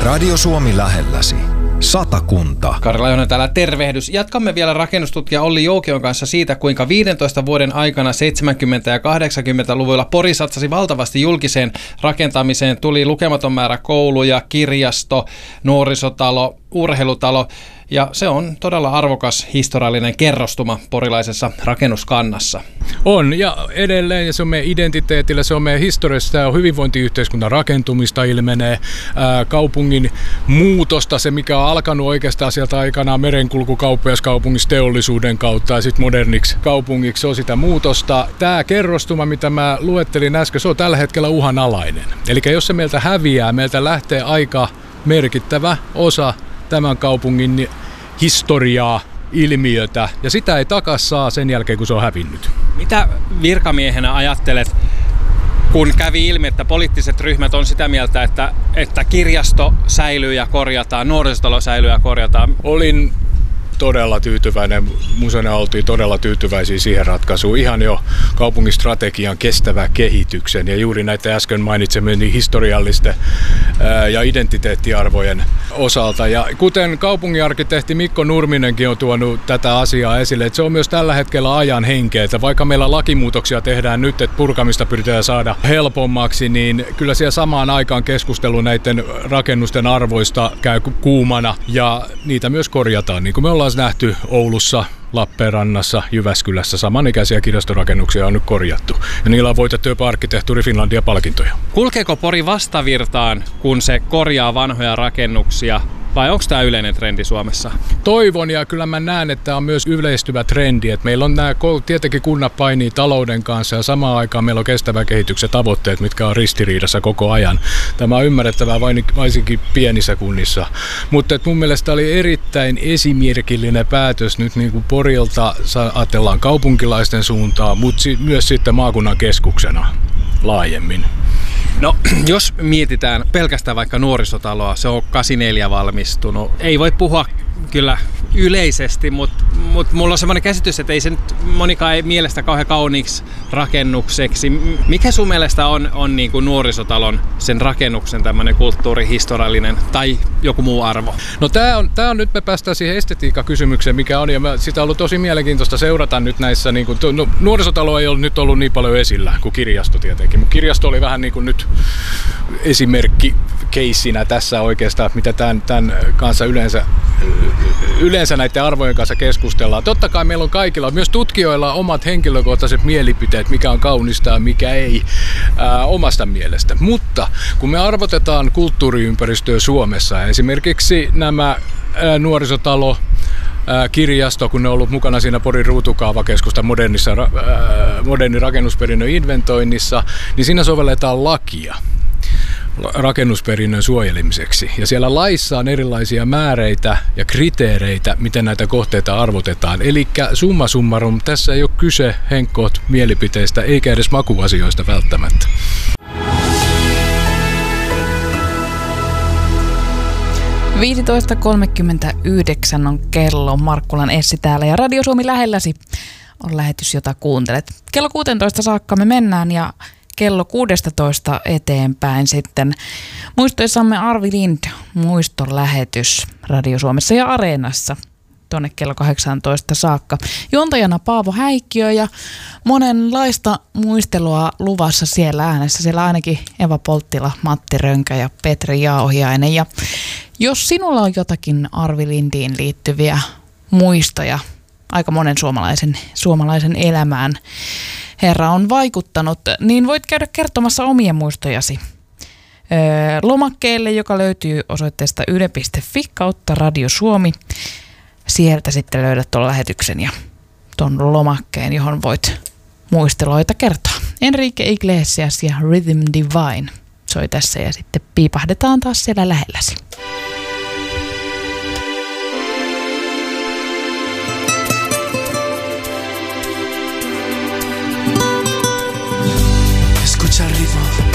Radio Suomi lähelläsi. Satakunta. Kari Laihonen täällä, tervehdys. Jatkamme vielä rakennustutkija Olli Joukion kanssa siitä, kuinka 15 vuoden aikana 70- ja 80-luvuilla Pori satsasi valtavasti julkiseen rakentamiseen. Tuli lukematon määrä kouluja, kirjasto, nuorisotalo, urheilutalo. Ja se on todella arvokas historiallinen kerrostuma porilaisessa rakennuskannassa. On, ja edelleen, ja se on meidän identiteetillä, se on meidän historiassa, tämä on hyvinvointiyhteiskunnan rakentumista, ilmenee kaupungin muutosta, se mikä on alkanut oikeastaan sieltä aikanaan merenkulkukauppiaskaupungissa teollisuuden kautta ja sitten moderniksi kaupungiksi, se on sitä muutosta. Tämä kerrostuma, mitä mä luettelin äsken, se on tällä hetkellä uhanalainen. Eli jos se meiltä häviää, meiltä lähtee aika merkittävä osa tämän kaupungin historiaa, ilmiötä, ja sitä ei takas saa sen jälkeen, kun se on hävinnyt. Mitä virkamiehenä ajattelet, kun kävi ilmi, että poliittiset ryhmät on sitä mieltä, että kirjasto säilyy ja korjataan, nuorisotalo säilyy ja korjataan? Olin todella tyytyväinen, museona oltiin todella tyytyväisiä siihen ratkaisuun, ihan jo kaupungistrategian kestävän kehityksen ja juuri näitä äsken mainitsemieni historiallisten ja identiteettiarvojen osalta. Ja kuten kaupunginarkkitehti Mikko Nurminenkin on tuonut tätä asiaa esille, että se on myös tällä hetkellä ajan henkeä, että vaikka meillä lakimuutoksia tehdään nyt, että purkamista pyritään saada helpommaksi, niin kyllä siellä samaan aikaan keskustelu näiden rakennusten arvoista käy kuumana ja niitä myös korjataan, niin kuin me ollaan nähty Oulussa, Lappeenrannassa, Jyväskylässä. Samanikäisiä kirjastorakennuksia on nyt korjattu. Ja niillä on voitettu jopa Arkkitehtuuri Finlandia-palkintoja. Kulkeeko Pori vastavirtaan, kun se korjaa vanhoja rakennuksia? Vai onko tämä yleinen trendi Suomessa? Toivon, ja kyllä mä näen, että tämä on myös yleistyvä trendi. Että meillä on nämä, tietenkin kunnat painii talouden kanssa ja samaan aikaan meillä on kestävän kehityksen tavoitteet, mitkä on ristiriidassa koko ajan. Tämä on ymmärrettävää varsinkin pienissä kunnissa. Mutta mun mielestä oli erittäin esimerkillinen päätös nyt niin kuin Porilta, ajatellaan kaupunkilaisten suuntaan, mutta myös sitten maakunnan keskuksena laajemmin. No, jos mietitään pelkästään vaikka nuorisotaloa, se on 84 valmistunut. Ei voi puhua kyllä yleisesti, mutta mulla on semmoinen käsitys, että ei se nyt monikaan ei mielestä kauhean kauniiksi rakennukseksi. Mikä sun mielestä on niin kuin nuorisotalon, sen rakennuksen tämmöinen kulttuurihistoriallinen tai joku muu arvo? No tää on nyt me päästään siihen estetiikkakysymykseen, mikä on, ja sitä on ollut tosi mielenkiintoista seurata nyt näissä, niin kuin, nuorisotalo ei ole nyt ollut niin paljon esillä kuin kirjasto tietenkin, mutta kirjasto oli vähän niin kuin nyt esimerkki keissinä tässä oikeastaan, mitä tämän kanssa yleensä näiden arvojen kanssa keskustellaan. Totta kai meillä on kaikilla, myös tutkijoilla omat henkilökohtaiset mielipiteet, mikä on kaunista ja mikä ei omasta mielestä. Mutta kun me arvotetaan kulttuuriympäristöä Suomessa, esimerkiksi nämä nuorisotalo, kirjasto, kun ne on ollut mukana siinä Porin ruutukaavakeskustan modernin rakennusperinnön inventoinnissa, niin siinä sovelletaan lakia rakennusperinnön suojelemiseksi. Ja siellä laissa on erilaisia määreitä ja kriteereitä, miten näitä kohteita arvotetaan. Eli summa summarum, tässä ei ole kyse henkkoht mielipiteistä eikä edes makuasioista välttämättä. – 15.39 on kello. Markkulan Essi täällä ja Radio Suomi lähelläsi on lähetys, jota kuuntelet. Kello 16 saakka me mennään ja kello 16 eteenpäin sitten muistoissamme Arvi Lind muistolähetys Radio Suomessa ja Areenassa tuonne kello 18 saakka. Juontajana Paavo Häikkiö ja monenlaista muistelua luvassa siellä äänessä. Siellä ainakin Eva Polttila, Matti Rönkä ja Petri Jauhiainen. Ja jos sinulla on jotakin Arvi Lindiin liittyviä muistoja aika monen suomalaisen elämään Herra on vaikuttanut, niin voit käydä kertomassa omia muistojasi lomakkeelle, joka löytyy osoitteesta yle.fi kautta Radio Suomi. Sieltä sitten löydät tuon lähetyksen ja tuon lomakkeen, johon voit muisteloita kertoa. Enrique Iglesias ja Rhythm Divine soi tässä ja sitten piipahdetaan taas siellä lähelläsi.